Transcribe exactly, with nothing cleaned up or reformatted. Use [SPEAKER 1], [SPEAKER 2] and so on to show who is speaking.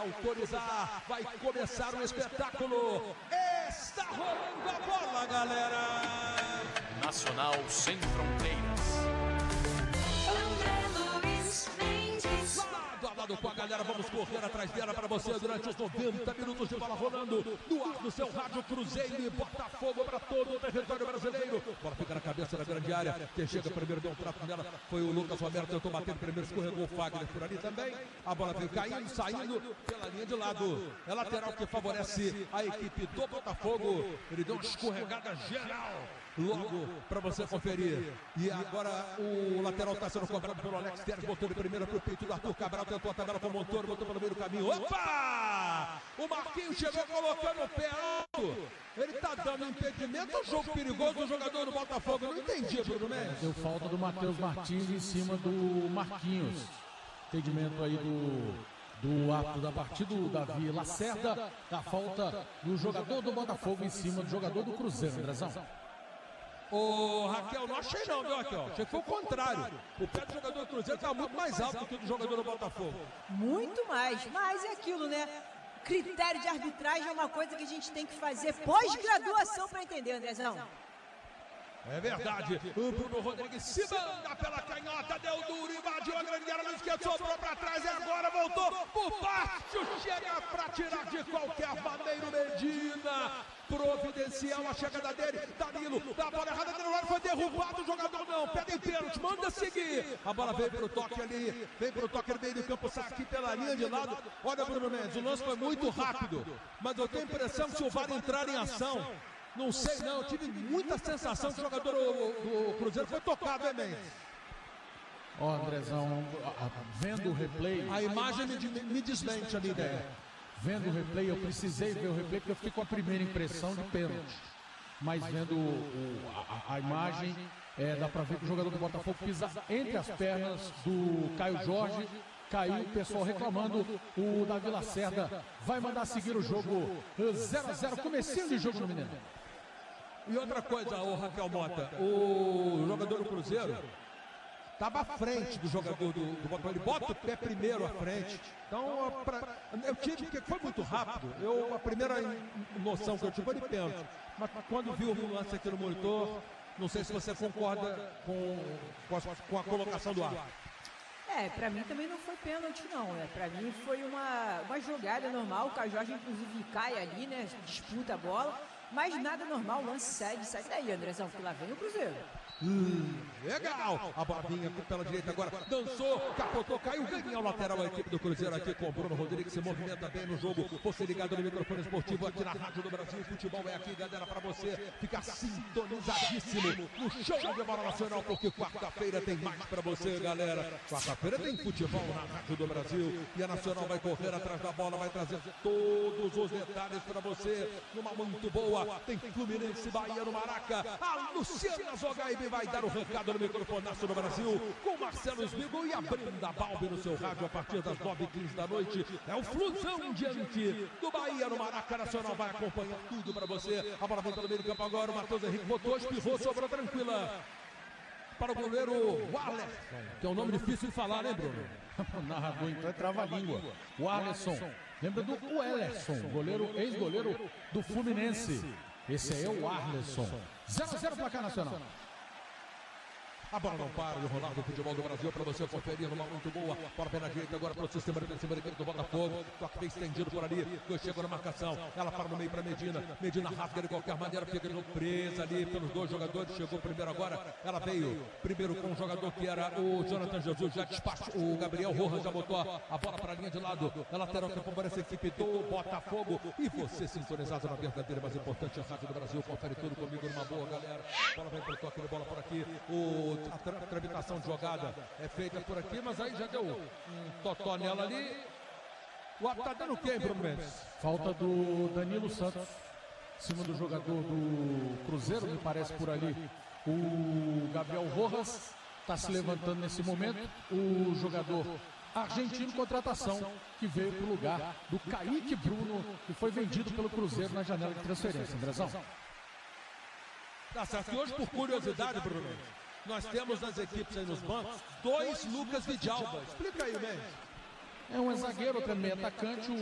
[SPEAKER 1] autorizar, vai começar o espetáculo. Está rolando a bola, galera.
[SPEAKER 2] Nacional sem fronteiras.
[SPEAKER 1] Lado a lado com a galera, vamos correr atrás dela para você durante os noventa minutos de bola rolando. No ar do seu rádio, Cruzeiro e Botafogo para todo o território brasileiro. Bola fica na cabeça da grande área. Quem chega primeiro, deu um trato nela, foi o Lucas Romero, tentou bater primeiro, escorregou o Fagner por ali também. A bola veio caindo, saindo pela linha de lado. É lateral que favorece a equipe do Botafogo. Ele deu uma escorregada geral logo para você conferir. E agora o lateral está sendo cobrado pelo Alex Telles, botou de primeira para o peito do Arthur Cabral, tentou a tabela com o Montoro, botou pelo meio do caminho. Opa! O Marquinhos chegou colocando o pé alto. Ele está dando impedimento ao jogo perigoso do jogador do Botafogo. Eu não entendi, Bruno Mendes.
[SPEAKER 3] Deu falta do Matheus Martins em cima do Marquinhos. Impedimento aí do... do árbitro da partida, o Davi Lacerda, da falta do jogador do Botafogo em cima do jogador do Cruzeiro, Andrezão.
[SPEAKER 1] Ô, Raquel, não achei não, viu, Raquel? Achei que foi o contrário. O pé do jogador do Cruzeiro está muito mais alto do que o do jogador do Botafogo.
[SPEAKER 4] Muito mais, mas é aquilo, né? Critério de arbitragem é uma coisa que a gente tem que fazer pós-graduação para entender, Andrezão.
[SPEAKER 1] É verdade, o Bruno Rodrigues se manda pela canhota, deu duro, invadiu a grande área, no esquerdo, sobrou para trás e agora voltou por baixo, chega para tirar de qualquer maneira o Medina, providencial a chegada dele, Danilo, da bola errada, Danilo foi derrubado, o jogador não, pede pênalti, manda seguir, a bola veio pro toque ali, veio pro toque no meio do campo, sai aqui pela linha de lado, olha Bruno Mendes, o lance foi muito rápido, mas eu tenho a impressão que se o V A R entrar em ação, não sei não, eu tive muita sensação que o jogador do, do Cruzeiro foi tocado, hein, Mendes?
[SPEAKER 3] Ó, Andrezão, a- a- vendo o replay...
[SPEAKER 1] A imagem me, me desmente a minha ideia.
[SPEAKER 3] Vendo o replay, eu precisei ver o replay porque eu fiquei com a primeira impressão de pênalti. Mas vendo o- a, a imagem, é, dá pra ver que o jogador do Botafogo pisa entre as pernas do Caio Jorge. Caiu o pessoal reclamando, o Davi Lacerda vai mandar seguir o jogo zero a zero, comecinho de jogo no Mineirão.
[SPEAKER 1] E outra coisa, ô Raquel Mota, o jogador do Cruzeiro estava à frente do jogador do, do Botafogo, ele bota o pé primeiro à frente. Então, pra, eu tive, porque foi muito rápido, eu, a primeira noção que eu tive foi de pênalti. Mas quando vi o lance aqui no monitor, não sei se você concorda com, com, a, com a colocação do árbitro.
[SPEAKER 4] É, pra mim também não foi pênalti não, né? Pra mim foi uma, uma jogada normal, o Caio Jorge inclusive cai ali, né? Disputa a bola, mas nada normal, o lance segue, sai daí, Andrezão, que lá vem o Cruzeiro.
[SPEAKER 1] Hum, legal, a bola vinha pela direita agora, dançou, capotou, caiu, ganha o lateral a equipe do Cruzeiro aqui com o Bruno Rodrigues, se movimenta bem no jogo, você ligado no microfone esportivo aqui na Rádio do Brasil, futebol é aqui, galera, pra você ficar sintonizadíssimo no show de bola nacional, porque quarta-feira tem mais pra você, galera, quarta-feira tem futebol na Rádio do Brasil, e a Nacional vai correr atrás da bola, vai trazer todos os detalhes pra você, numa muito boa, tem Fluminense, Bahia no Maraca, a Luciana Zogaib vai dar o recado no microfonaço do Brasil com Marcelo Esmigo e a Brenda Balbi no seu rádio a partir das nove e quinze da noite. É o Flusão diante do Bahia no Maraca. Nacional vai acompanhar tudo para você. A bola vem pelo meio do campo agora. O Matheus Henrique botou, espirrou, sobrou tranquila para o goleiro Warler, que é um nome difícil de falar, né, Bruno?
[SPEAKER 3] O narrador então é trava-língua. O Arleson, lembra do Wellerson, goleiro, ex-goleiro do Fluminense. Esse aí é o Arleson. zero a zero placar nacional.
[SPEAKER 1] A bola não para, o Ronaldo, o futebol do Brasil, para você conferir numa muito boa. Bola pé na direita agora para o sistema defensivo da equipe do Botafogo. Toque bem estendido por ali. Dois chegam na marcação. Ela para no meio para Medina. Medina rasga de qualquer maneira, fica presa ali pelos dois jogadores. Chegou primeiro agora. Ela veio primeiro com o jogador que era o Jonathan Jesus. Já despacha o Gabriel Rojas, já botou a bola para a linha de lado. É lateral que favorece a equipe do Botafogo. E você sintonizado na verdadeira, mais importante, a Rádio do Brasil. Confere tudo comigo numa boa, galera. Bola vem para o toque de bola por aqui. O a tra tramitação de jogada é feita por aqui, mas aí já deu um totó nela ali. O árbitro tá dando quem, Bruno Mendes?
[SPEAKER 3] Falta do Danilo Santos, em cima do jogador do Cruzeiro, me parece por ali. O Gabriel Rojas está se levantando nesse momento. O jogador argentino, contratação, que veio para o lugar do Kaique Bruno, que foi vendido pelo Cruzeiro na janela de transferência. Andrezão.
[SPEAKER 1] Tá certo. E hoje, por curiosidade, Bruno, nós temos nas equipes aí nos bancos dois Lucas Vidalba. Explica aí, Mendes.
[SPEAKER 3] É um zagueiro, outro é meio atacante.